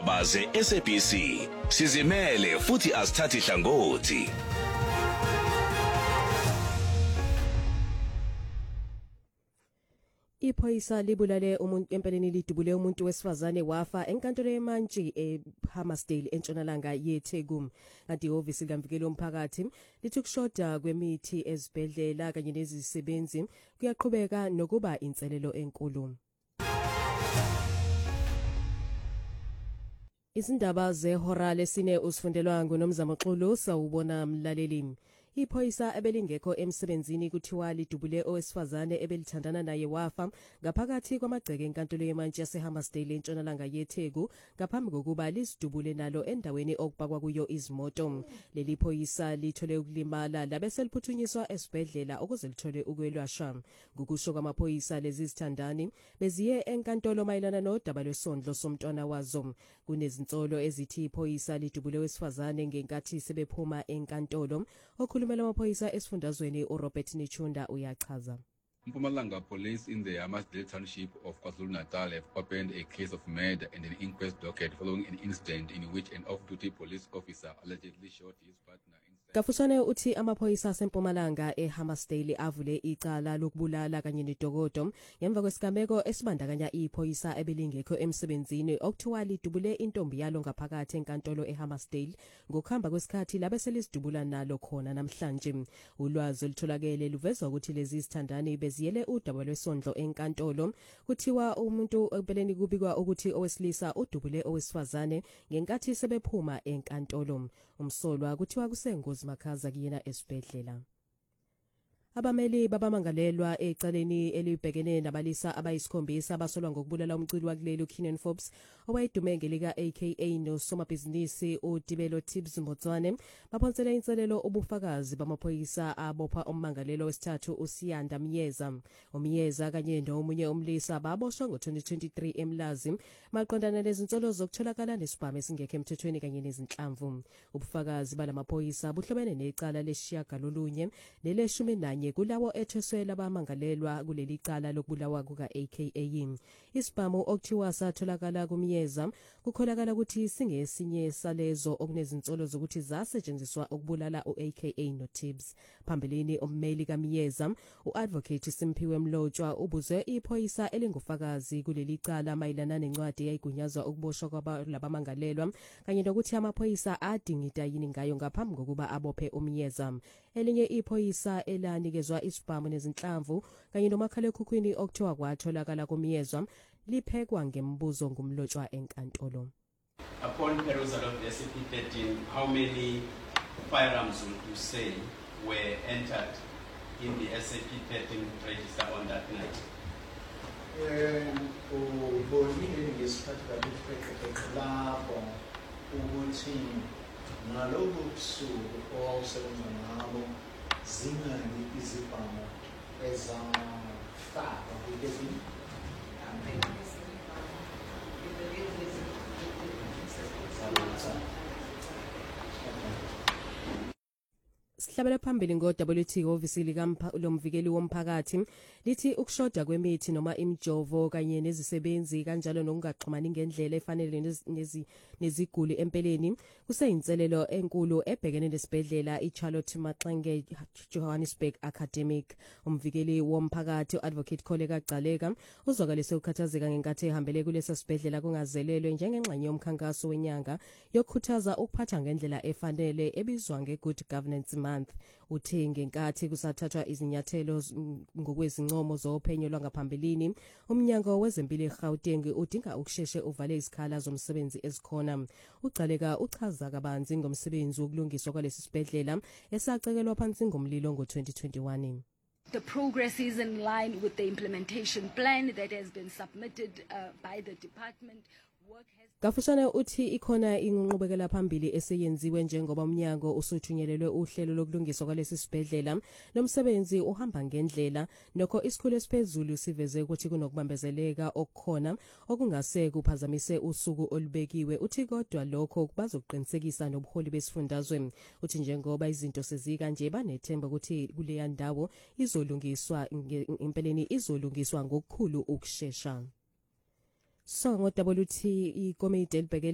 Baze SABC sizimele futhi asithathi hlangothi. Iphoyisa libulale umuntu empeleni lidubule umuntu wesifazane wafa enkantolo yeMantshi eHammersdale entshonalanga yeTheku. Kanti ihhovisi likamvikeli womphakathi lithi ukushoda kwemithi ezibhedlela kanye nezisebenzi kuyaqhubeka nokuba inselelo enkulu. Izindaba zehora lesine usifundelwa nguNomzamo Xulu sawubona mlaleli. Iphoyisa ebelingekho emsebenzini kuthiwa lidubule owesifazane ebelithandana naye wafa ngaphakathi kwamagceke enkantolo yeMantshi yaseHammersdale entshonalanga yeTheku ngaphambi kokuba lisidubule nalo endaweni okupakwa kuyo izimoto. Leli phoyisa lithole ukulimala labe seliphuthunyiswa esibhedlela ukuze lithole ukwelashwa. Ngokusho kwamaphoyisa lezi zithandani beziye enkantolo mayelana nodaba lwesondlo somntwana wazo. Kunezinsolo ezithi iphoyisa lidubule owesifazane ngenkathi sebephuma enkantolo. Ukhulumela amaphoyisa esifundazweni uRobert Nichunda uyachaza. Mpumalanga Police in the Hammersdale Township of KwaZulu-Natal have opened a case of murder and an inquest docket following an incident in which an off-duty police officer allegedly shot his partner. Kafusane uthi amaphoyisa asempumalanga eHammersdale avule icala lokubulala kanye nedokodo ngemva kwesigameko esibandakanya iphoyisa ebelingekho emsebenzini okuthiwa lidubule intombi yalo ngaphakathi enkantolo eHammersdale ngokuhamba kwesikhathi labe selisidubula nalo khona namhlanje. Ulwazi olutholakele luveza ukuthi lezi sithandani beziyele udaba lwesondlo enkantolo kuthiwa umuntu ebeleni kubikwa ukuthi owesilisa udubule owesifazane ngenkathi sebephuma enkantolo. Umsolwa kuthiwa kusengozi makhaza kuyena esibhedlela. Abameli babamangalelwa ecaleni elibhekene nabalisa abayisikhombisa abasolwa ngokubulala umculi wakuleli uKenan Forbes owayedume ngelika aka nosomabhizinisi uDibelo Tibbs Motswane baphonsela inselelo ubufakazi bamaphoyisa abopha ummangalelo wesithathu uSiyanda Myeza. Umyeza kanye nomunye umlisa baboshwa ngo-2023 eMlazi maqondana nezinsolo zokutholakala nesibhamu esingekho emthethweni kanye nezinhlamvu. Ubufakazi balamaphoyisa buhlobene necala lesishiyagalolunye neleshumi kulawo etheswela bamangalelwa kuleli cala lokubulawa kuka AKA. Isibhamu okuthiwa satholakala kumyeza kukholakala ukuthi singesinye salezo okunezinsolo zokuthi zasetshenziswa ukubulala uAKA noTibbs. Phambilini ummeli kamyeza uadvocate Simphiwe Mlotshwa ubuze iphoyisa elingufakazi kuleli cala mayelana nencwadi eyayigunyazwa ukuboshwa kwabamangalelwa kanye nokuthi amaphoyisa adingida yini ngayo ngaphambi kokuba abophe umyeza. Elinye iphoyisa elanikezwa isibhamu nezinhlamvu kanye nomakhalekhukhwini okuthiwa kwatholakala kumyezwa liphekwa ngembuzo ngumlotshwa enkantolo. Upon perusal of the SAP13, how many firearms would you say were entered in the SAP13 register on that night? Ubonile ngesikhathi kabuhleke lapho ukuthi ngalolu busuku owasebenza ngabo zingani izibhamu ezafakwa kulezi Sihlabela phambili ngo-WT ofisi likamvikeli womphakathi lithi ukushoda kwemithi noma imjovo kanye nezisebenzi kanjalo nokungaxhumani ngendlela efanele neziguli empeleni kuseyinselelo enkulu ebhekene nesibhedlela iCharlotte Maxenge Johannesburg Academic. Umvikeli womphakathi uadvocate Kholeka Gcaleka uzwakalise ukukhathazeka ngenkathi ehambele kulesa sibhedlela kungazelelwe njengengxenye yomkhankaso wenyanga yokukhuthaza ukuphatha ngendlela efanele ebizwa ngeGood Governance Month. Uthe ngenkathi kusathathwa izinyathelo ngokwezincomo zophenyo lwangaphambilini umnyango wezempilo eGauteng udinga ukusheshe uvale izikhala zomsebenzi ezikhona. Ugcaleka uchaza kabanzi ngomsebenzi wokulungiswa kwalesi sibhedlela esacekelwa phansi ngomlilo ngo-2021. The progress is in line with the implementation plan that has been submitted by the department. Kafushane uthi ikhona inqubekela phambili eseyenziwe njengoba umnyango usuthunyelelwe uhlelo lokulungiswa kwalesi sibhedlela nomsebenzi uhamba ngendlela nokho isikhulu esiphezulu siveze ukuthi kunokubambezeleka okukhona okungase kuphazamise usuku olubekiwe. Uthi kodwa lokho bazokuqinisekisa nobuholi besifundazwe. Uthi njengoba izinto sezika nje banethemba ukuthi kuleya ndawo izolungiswa impeleni izolungiswa ngokukhulu ukusheshsha. So ngo-WT ikomiti elibhekele